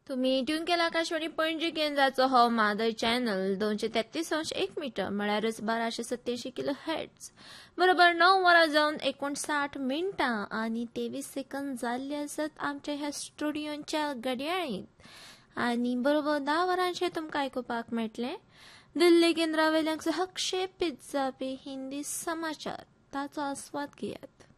तुम्ही ट्यून केला आकाशवाणी पणजी केंद्राचो हो मादर चॅनल 233.1 मीटर म्हळ्यारच 1287 किलो हर्ट्ज बरोबर 9 वरां जावन 59 मिनटां आणि 23 सेकंद जाल्ले आसात आमच्या ह्या स्टुडिओच्या घड्याळीत आणि बरोबर 10 वरांचे तुमकां आयकुपाक मेळटले दिल्ली केंद्रावेल्यान सहक्षेपीत जावपी हिंदी समाचार ताचो आस्वाद घेयात.